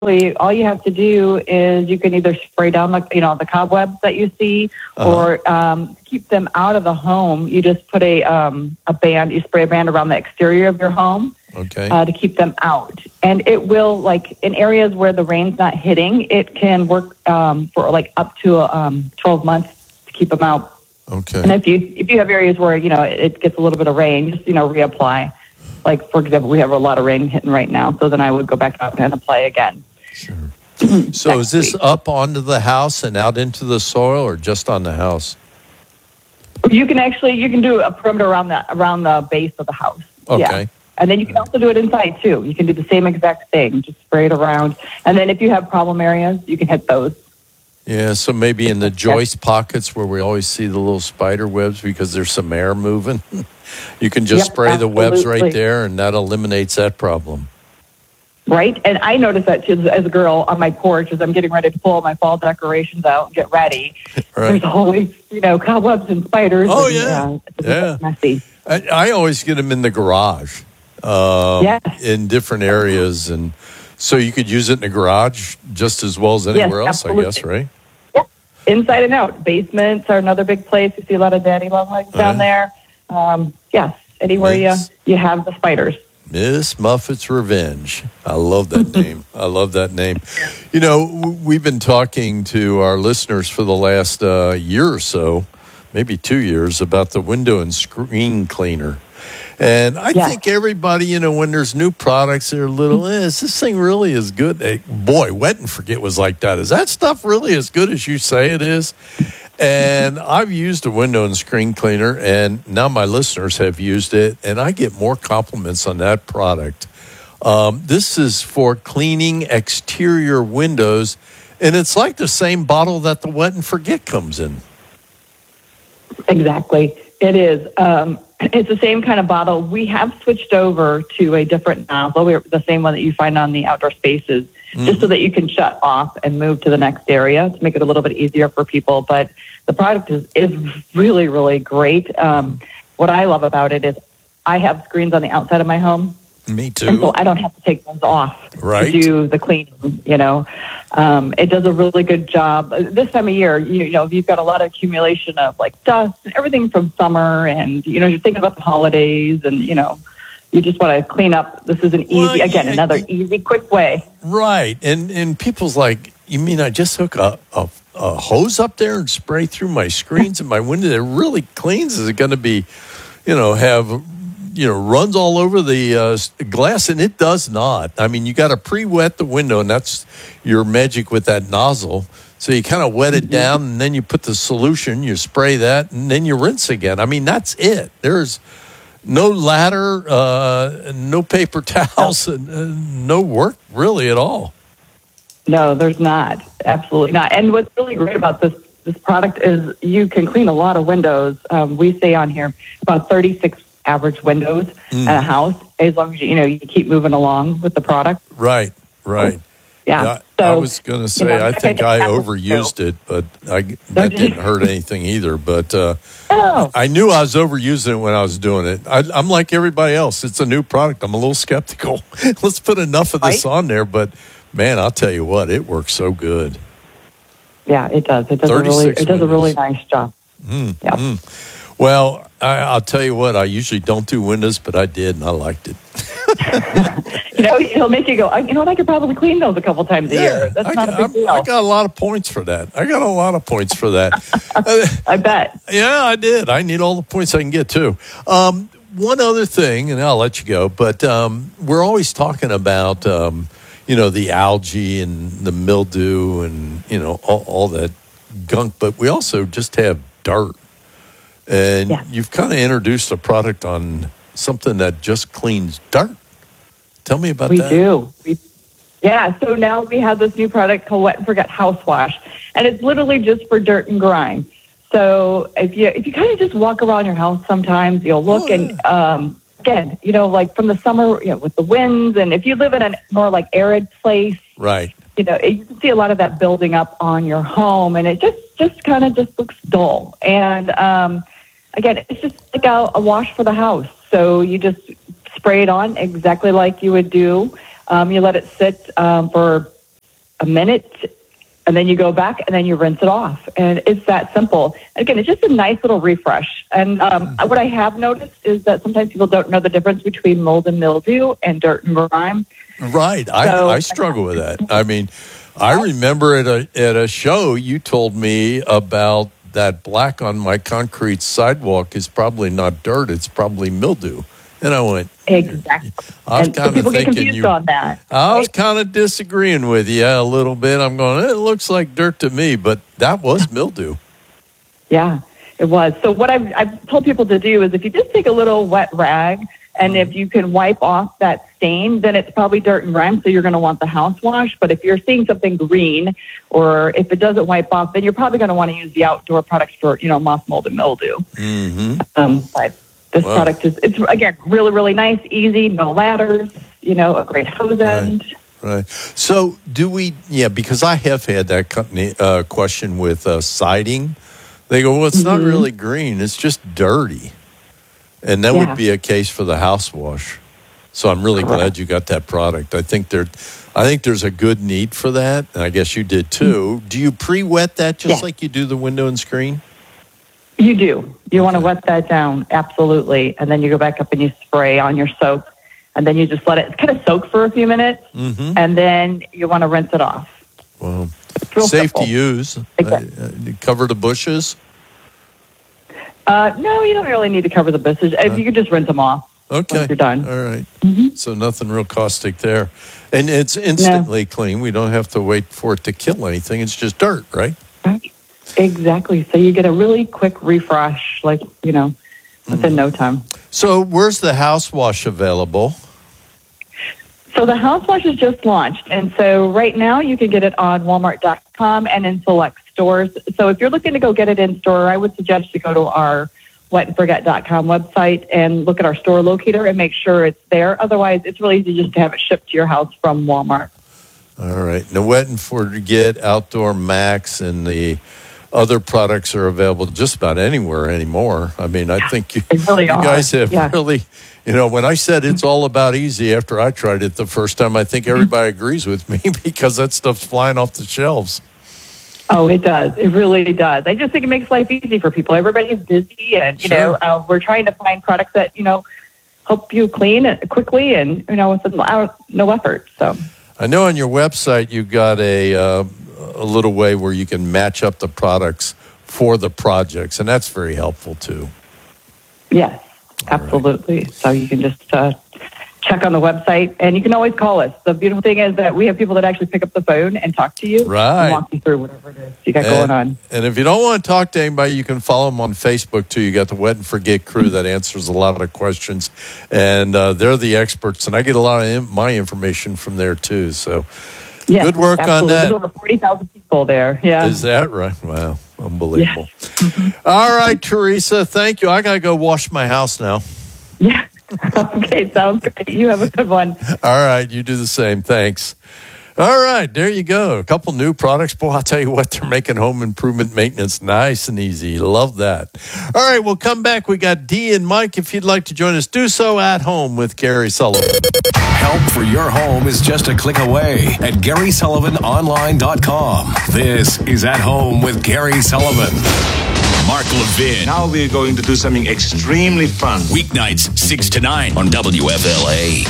all you have to do is you can either spray down the cobwebs that you see, or keep them out of the home. You just put a band. You spray a band around the exterior of your home, to keep them out. And it will, like in areas where the rain's not hitting, it can work for like up to 12 months to keep them out. Okay. And if you have areas where it gets a little bit of rain, just reapply. Like for example, we have a lot of rain hitting right now, so then I would go back out and apply again. Sure. So is this up onto the house and out into the soil, or just on the house? You can do a perimeter around the base of the house. Okay. Yeah. And then you can also do it inside too. You can do the same exact thing, just spray it around. And then if you have problem areas, you can hit those. Yeah, so maybe in the joist pockets where we always see the little spider webs because there's some air moving, you can just spray the webs right there, and that eliminates that problem. Right, and I noticed that too as a girl on my porch as I'm getting ready to pull all my fall decorations out and get ready. Right. There's always, cobwebs and spiders. Oh, and, it's messy. I always get them in the garage, in different areas, and so you could use it in the garage just as well as anywhere else, absolutely. I guess, right? Yeah, inside and out. Basements are another big place. You see a lot of daddy long legs down there. Yes, anywhere you have the spiders. Miss Muffet's Revenge. I love that name. I love that name. We've been talking to our listeners for the last year or so, maybe 2 years, about the window and screen cleaner. And I think everybody, when there's new products, they're a little, is this thing really as good? Boy, Wet and Forget was like that. Is that stuff really as good as you say it is? And I've used a window and screen cleaner, and now my listeners have used it, and I get more compliments on that product. This is for cleaning exterior windows, and it's like the same bottle that the Wet and Forget comes in. Exactly. It is. It's the same kind of bottle. We have switched over to a different nozzle. We're the same one that you find on the outdoor spaces, just so that you can shut off and move to the next area to make it a little bit easier for people. But the product is really, really great. What I love about it is I have screens on the outside of my home. Me too. And so I don't have to take those off to do the cleaning, It does a really good job. This time of year, you've got a lot of accumulation of like dust and everything from summer, and, you're thinking about the holidays, and, you just want to clean up. This is another easy, quick way. Right. And people's like, you mean I just hook a hose up there and spray through my screens and my window? It really cleans. Is it going to be, have runs all over the glass? And it does not. I mean, you got to pre-wet the window, and that's your magic with that nozzle. So you kind of wet it down, and then you put the solution, you spray that, and then you rinse again. I mean, that's it. There's no ladder, no paper towels, no work really at all. No, there's not. Absolutely not. And what's really great about this product is you can clean a lot of windows. We say on here about 36 average windows in a house, as long as you keep moving along with the product. Right. Yeah. So, I was going to say, I think I overused it, but that didn't hurt anything either. But I knew I was overusing it when I was doing it. I'm like everybody else. It's a new product. I'm a little skeptical. Let's put enough of this on there. But, man, I'll tell you what, it works so good. Yeah, it does. It does a really nice job. Well, I'll tell you what, I usually don't do windows, but I did, and I liked it. It'll make you go, I could probably clean those a couple times a year. That's not a big deal. I got a lot of points for that. I bet. Yeah, I did. I need all the points I can get, too. One other thing, and I'll let you go, but we're always talking about, the algae and the mildew and, all that gunk, but we also just have dirt. And you've kind of introduced a product on something that just cleans dirt. Tell me about that. We do. So now we have this new product called Wet and Forget House Wash, and it's literally just for dirt and grime. So if you kind of just walk around your house sometimes, you'll look and again, like from the summer, with the winds, and if you live in a more like arid place, right? You can see a lot of that building up on your home, and it just kind of looks dull. And again, it's just like a wash for the house. So you just spray it on exactly like you would do. You let it sit for a minute, and then you go back and then you rinse it off. And it's that simple. Again, it's just a nice little refresh. And what I have noticed is that sometimes people don't know the difference between mold and mildew and dirt and grime. Right. I struggle with that. I mean, I remember at a show you told me about that black on my concrete sidewalk is probably not dirt, it's probably mildew. And I went, exactly. And so people get confused on that. I was kind of disagreeing with you a little bit. I'm going, it looks like dirt to me, but that was mildew. Yeah, it was. So what I've told people to do is if you just take a little wet rag and if you can wipe off that stain, then it's probably dirt and grime, so you're going to want the house wash. But if you're seeing something green or if it doesn't wipe off, then you're probably going to want to use the outdoor products for, moth, mold, and mildew. But this product it's again, really, really nice, easy, no ladders, a great hose end. Right. So because I have had that company question with siding. They go, well, it's not really green, it's just dirty. And that would be a case for the house wash. So I'm really glad you got that product. I think there's a good need for that, and I guess you did too. Do you pre-wet that just like you do the window and screen? You do. You want to wet that down, absolutely. And then you go back up and you spray on your soap. And then you just let it kind of soak for a few minutes. And then you want to rinse it off. Well, safe to use. Exactly. Cover the bushes? No, you don't really need to cover the bushes. If you could just rinse them off. Okay. Once you're done. All right. So nothing real caustic there. And it's instantly clean. We don't have to wait for it to kill anything. It's just dirt, right? Right. Exactly. So you get a really quick refresh, within no time. So where's the house wash available? So the house wash is just launched. And so right now you can get it on Walmart.com and in select stores. So if you're looking to go get it in store, I would suggest you go to our wetandforget.com website and look at our store locator and make sure it's there. Otherwise, it's really easy just to have it shipped to your house from Walmart. All right. Now, Wet and Forget, Outdoor Max, and the other products are available just about anywhere anymore. I mean, I think you guys have really, when I said it's all about easy after I tried it the first time, I think everybody agrees with me because that stuff's flying off the shelves. Oh, it does. It really does. I just think it makes life easy for people. Everybody's busy and, we're trying to find products that, help you clean it quickly and, with no effort. So I know on your website you got a little way where you can match up the products for the projects, and that's very helpful too. Yes, absolutely. Right. So you can just check on the website, and you can always call us. The beautiful thing is that we have people that actually pick up the phone and talk to you and walk you through whatever it is you got going on. And if you don't want to talk to anybody, you can follow them on Facebook too. You got the Wet and Forget crew that answers a lot of questions, and they're the experts, and I get a lot of my information from there too. So yes, good work on that. There's over 40,000 people there. Yeah. Is that right? Wow. Unbelievable. Yes. All right, Teresa, thank you. I got to go wash my house now. Yeah. Okay, sounds great. You have a good one. All right, you do the same. Thanks. All right, there you go. A couple new products. Boy, I'll tell you what, they're making home improvement maintenance nice and easy. Love that. All right, we'll come back. We got Dee and Mike. If you'd like to join us, do so at home with Gary Sullivan. Help for your home is just a click away at GarySullivanOnline.com. This is At Home with Gary Sullivan. Mark Levin. Now we're going to do something extremely fun. Weeknights 6 to 9 on WFLA.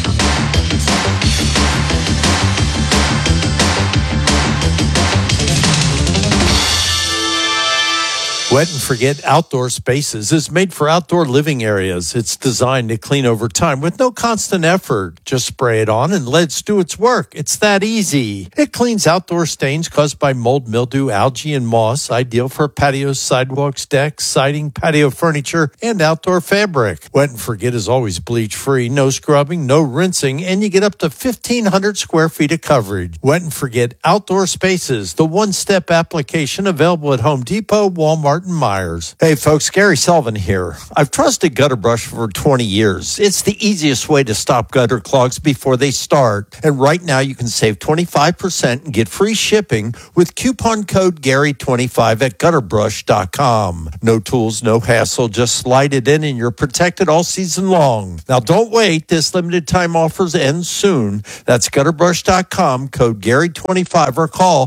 Wet and Forget Outdoor Spaces is made for outdoor living areas. It's designed to clean over time with no constant effort. Just spray it on and let it do its work. It's that easy. It cleans outdoor stains caused by mold, mildew, algae, and moss, ideal for patios, sidewalks, decks, siding, patio furniture, and outdoor fabric. Wet and Forget is always bleach-free, no scrubbing, no rinsing, and you get up to 1,500 square feet of coverage. Wet and Forget Outdoor Spaces, the one-step application available at Home Depot, Walmart, Martin Myers. Hey folks, Gary Sullivan here. I've trusted Gutter Brush for 20 years. It's the easiest way to stop gutter clogs before they start. And right now you can save 25% and get free shipping with coupon code Gary25 at gutterbrush.com. No tools, no hassle, just slide it in and you're protected all season long. Now don't wait, this limited time offers end soon. That's gutterbrush.com, code Gary25 or call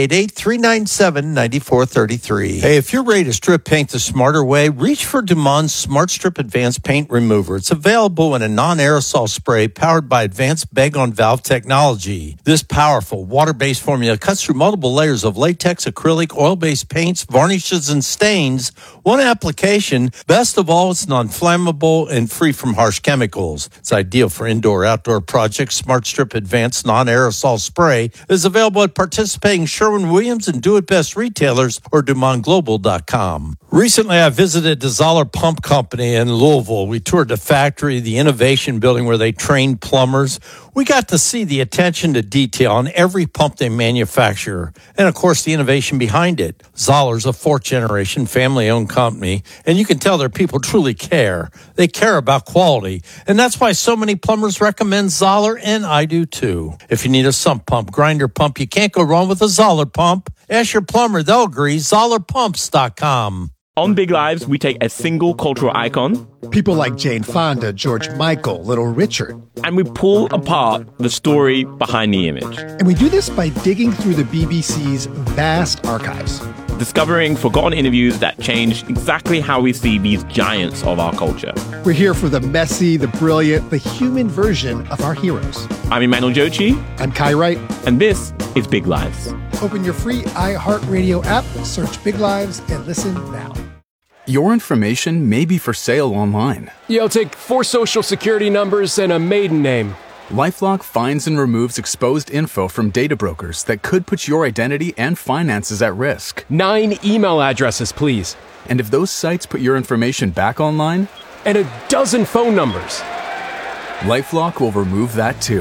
888-397-9433. Hey, if you're ready to strip paint the smarter way, reach for Dumond's Smart Strip Advanced Paint Remover. It's available in a non-aerosol spray powered by advanced bag-on-valve technology. This powerful water-based formula cuts through multiple layers of latex, acrylic, oil-based paints, varnishes, and stains. One application. Best of all, it's non-flammable and free from harsh chemicals. It's ideal for indoor-outdoor projects. Smart Strip Advanced Non-Aerosol Spray is available at participating Sherwin-Williams and Do It Best retailers or DumondGlobal.com. Recently, I visited the Zoller Pump Company in Louisville. We toured the factory, the innovation building where they train plumbers. We got to see the attention to detail on every pump they manufacture and, of course, the innovation behind it. Zoller's a fourth-generation family-owned company, and you can tell their people truly care. They care about quality, and that's why so many plumbers recommend Zoller, and I do too. If you need a sump pump, grinder pump, you can't go wrong with a Zoller pump. Ask your plumber, they'll agree. ZollerPumps.com. On Big Lives, we take a single cultural icon, people like Jane Fonda, George Michael, Little Richard, and we pull apart the story behind the image. And we do this by digging through the BBC's vast archives, discovering forgotten interviews that change exactly how we see these giants of our culture. We're here for the messy, the brilliant, the human version of our heroes. I'm Emmanuel Jochi. I'm Kai Wright. And this is Big Lives. Open your free iHeartRadio app, search Big Lives, and listen now. Your information may be for sale online. Yeah, I'll take 4 social security numbers and a maiden name. LifeLock finds and removes exposed info from data brokers that could put your identity and finances at risk. 9 email addresses, please. And if those sites put your information back online? And a dozen phone numbers. LifeLock will remove that too.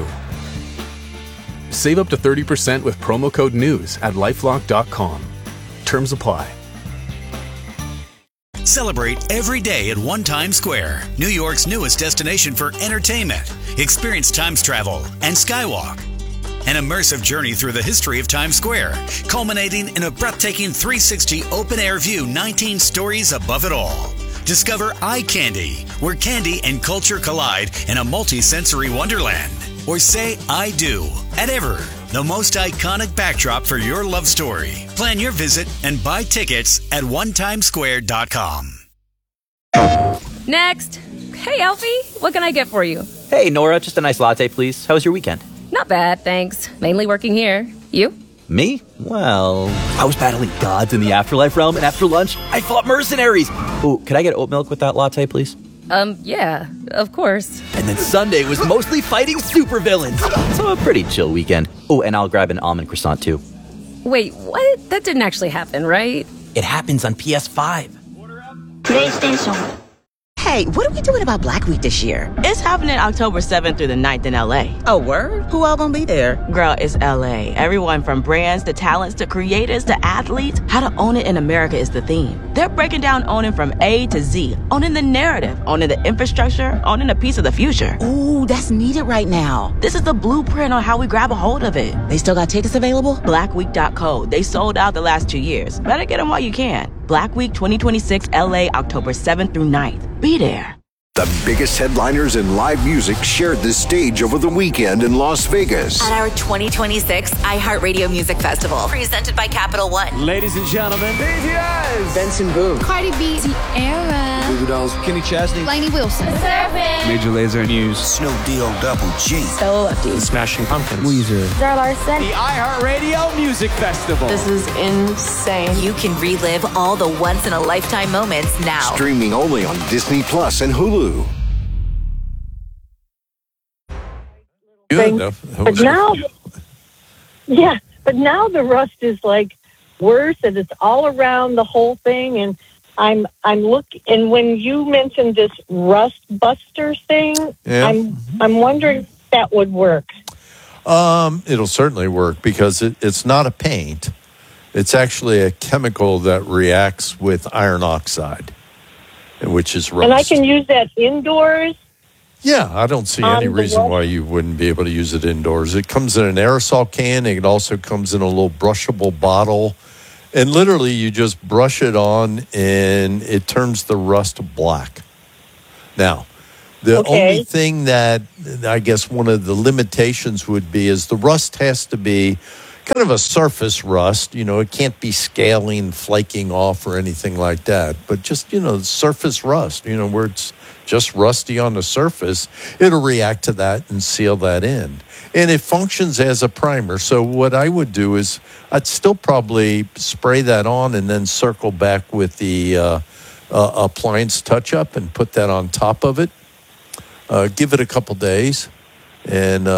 Save up to 30% with promo code NEWS at LifeLock.com. Terms apply. Celebrate every day at One Times Square, New York's newest destination for entertainment. Experience Times Travel and Skywalk. An immersive journey through the history of Times Square, culminating in a breathtaking 360 open-air view 19 stories above it all. Discover Eye Candy, where candy and culture collide in a multi-sensory wonderland. Or say I do at Ever, the most iconic backdrop for your love story. Plan your visit and buy tickets at onetimesquare.com. Next. Hey, Alfie, what can I get for you? Hey, Nora, just a nice latte, please. How was your weekend? Not bad, thanks. Mainly working here. You? Me? Well, I was battling gods in the afterlife realm, and after lunch, I fought mercenaries. Ooh, could I get oat milk with that latte, please? Yeah, of course. And then Sunday was mostly fighting supervillains. So a pretty chill weekend. Oh, and I'll grab an almond croissant, too. Wait, what? That didn't actually happen, right? It happens on PS5. PlayStation. Hey, what are we doing about Black Week this year? It's happening October 7th through the 9th in LA. Oh, word? Who all gonna be there? Girl, it's LA. Everyone from brands to talents to creators to athletes. How to own it in America is the theme. They're breaking down owning from A to Z. Owning the narrative, owning the infrastructure, owning a piece of the future. Ooh, that's needed right now. This is the blueprint on how we grab a hold of it. They still got tickets available? Blackweek.co. They sold out the last 2 years. Better get them while you can. Black Week 2026 LA, October 7th through 9th. Be there. The biggest headliners in live music shared the stage over the weekend in Las Vegas. At our 2026 iHeartRadio Music Festival, presented by Capital One. Ladies and gentlemen, BTS, Benson Boone, Cardi B, Tierra, Goo Goo Dolls, Kenny Chesney, Lainey Wilson, Major Lazer, News, Snoop Deal Double G, Stella Lefty, Smashing Pumpkins, Weezer, Zara Larson. The iHeartRadio Music Festival. This is insane. You can relive all the once-in-a-lifetime moments now. Streaming only on Disney Plus and Hulu. Good. But now the rust is like worse, and it's all around the whole thing. And I'm looking. And when you mentioned this rust buster thing, I'm wondering if that would work. It'll certainly work because it's not a paint. It's actually a chemical that reacts with iron oxide, which is rust. And I can use that indoors? Yeah, I don't see any reason why you wouldn't be able to use it indoors. It comes in an aerosol can. It also comes in a little brushable bottle. And literally, you just brush it on, and it turns the rust black. Now, the only thing that I guess one of the limitations would be is the rust has to be kind of a surface rust. You know, it can't be scaling, flaking off or anything like that. But just, surface rust, where it's just rusty on the surface, it'll react to that and seal that in. And it functions as a primer. So what I would do is I'd still probably spray that on and then circle back with the appliance touch-up and put that on top of it. Give it a couple days and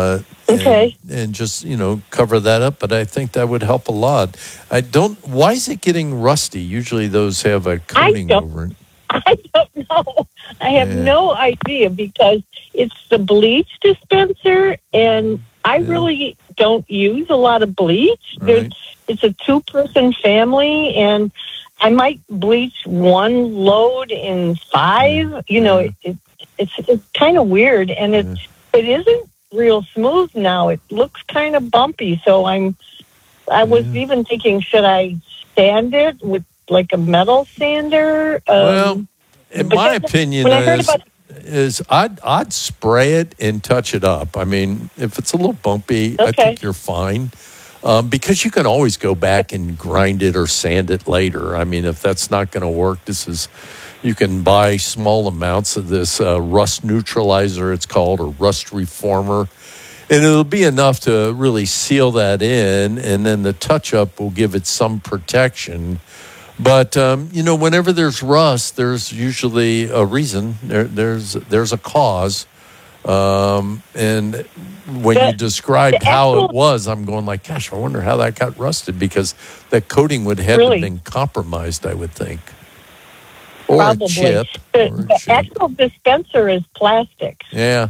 just, cover that up. But I think that would help a lot. Why is it getting rusty? Usually those have a coating over it. I don't know. I have no idea because it's the bleach dispenser, and I really don't use a lot of bleach. Right. It's a 2-person family, and I might bleach one load in 5. It's kind of weird, and it isn't real smooth now. It looks kind of bumpy. So I was even thinking, should I sand it with like a metal sander? Well, in my opinion is I'd spray it and touch it up. I mean, if it's a little bumpy, I think you're fine. Because you can always go back and grind it or sand it later. I mean, if that's not going to work, you can buy small amounts of this rust neutralizer, it's called, or rust reformer. And it'll be enough to really seal that in, and then the touch-up will give it some protection. But, whenever there's rust, there's usually a reason. There's a cause. And when you described how it was, I'm going like, gosh, I wonder how that got rusted, because that coating would have to have been compromised, I would think. Or probably. A chip. The actual dispenser is plastic. Yeah.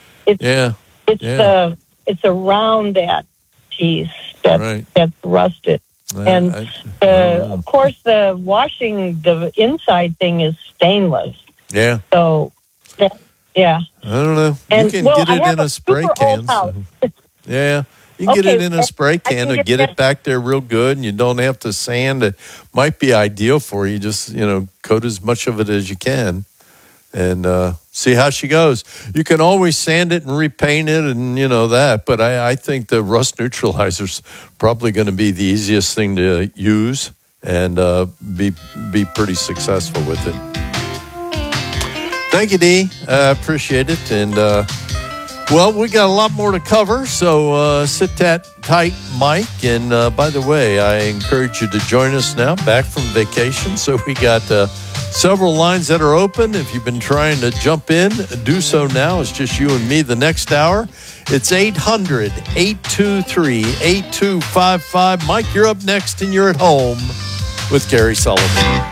It's around that piece that's rusted. And of course, the washing, the inside thing is stainless. Yeah. So, I don't know. You can get it in a spray can. Yeah. You can get it in a spray can and get it back there real good, and you don't have to sand it. Might be ideal for you. Just, coat as much of it as you can and see how she goes. You can always sand it and repaint it and, that. But I think the rust neutralizer's probably going to be the easiest thing to use and be pretty successful with it. Thank you, Dee. I appreciate it. And, we got a lot more to cover, so sit tight, Mike. And by the way, I encourage you to join us now, back from vacation. So we got several lines that are open. If you've been trying to jump in, do so now. It's just you and me the next hour. It's 800-823-8255. Mike, you're up next, and you're at home with Gary Sullivan.